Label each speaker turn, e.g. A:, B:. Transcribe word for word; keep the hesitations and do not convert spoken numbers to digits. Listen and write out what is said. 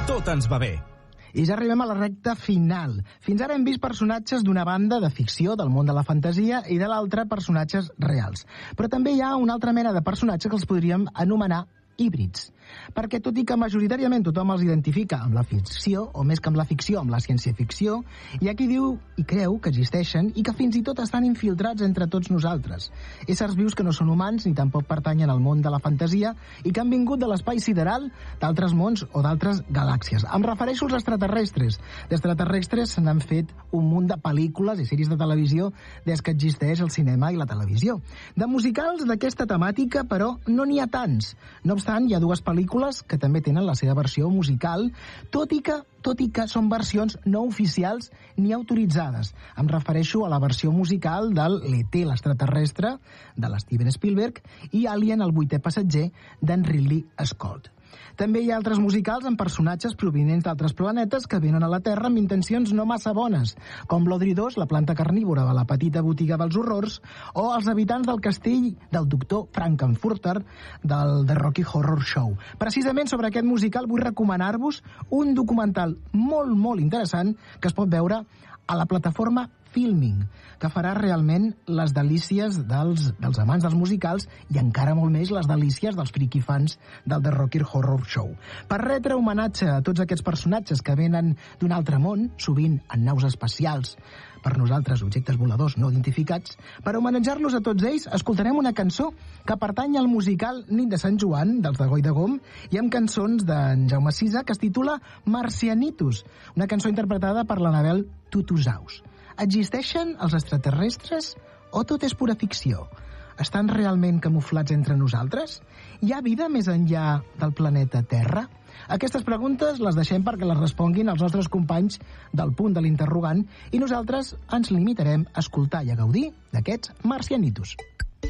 A: tot ens va bé.
B: I ja arribem a la recta final. Fins ara hem vist personatges d'una banda de ficció, del món de la fantasia, i de l'altra personatges reals. Però també hi ha una altra mena de personatges que els podríem anomenar híbrids. Perquè tot i que majoritàriament tothom els identifica amb la ficció, o més que amb la ficció, amb la ciència-ficció, hi ha qui diu i creu que existeixen i que fins i tot estan infiltrats entre tots nosaltres. Éssers vius que no són humans ni tampoc pertanyen al món de la fantasia i que han vingut de l'espai sideral, d'altres mons o d'altres galàxies. Em refereixo als extraterrestres. D'extraterrestres se n'han fet un munt de pel·lícules i sèries de televisió des que existeix el cinema i la televisió. De musicals d'aquesta temàtica, però, no n'hi ha tants. No obstant, hi ha dues pel·lícules que també tenen la seva versió musical, tot i que, tot i que són versions no oficials ni autoritzades. Em refereixo a la versió musical del l'E T, l'extraterrestre, de l'Steven Spielberg, i Alien, el vuitè passatger, d'en Ridley Scott. També hi ha altres musicals amb personatges provinents d'altres planetes que venen a la Terra amb intencions no massa bones, com l'Odri dos, la planta carnívora de la petita botiga dels horrors, o els habitants del castell del doctor Frankenfurter del The Rocky Horror Show. Precisament sobre aquest musical vull recomanar-vos un documental molt, molt interessant que es pot veure a la plataforma Filming, que farà realment les delícies dels, dels amants dels musicals i encara molt més les delícies dels friki fans del The Rocky Horror Show. Per retre homenatge a tots aquests personatges que venen d'un altre món, sovint en naus espacials, per nosaltres objectes voladors no identificats, per homenatjar-los a tots ells escoltarem una cançó que pertany al musical Nit de Sant Joan, dels de Goi de Gom, i amb cançons d'en Jaume Sisa, que es titula Marcianitos, una cançó interpretada per l'Anabel Tutusaus. Existeixen els extraterrestres o tot és pura ficció? Estan realment camuflats entre nosaltres? Hi ha vida més enllà del planeta Terra? Aquestes preguntes les deixem perquè les responguin els nostres companys del Punt de l'Interrogant i nosaltres ens limitarem a escoltar i a gaudir d'aquests marcianitos.